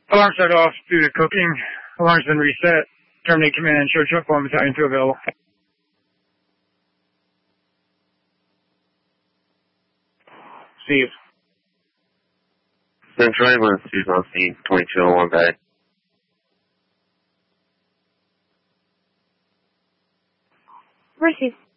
Alarm set off due to cooking. Alarm's been reset. Terminate command. Show truck 1 battalion 2 available. Steve. Central Ambulance 2's on scene. 2201 bag. Receive.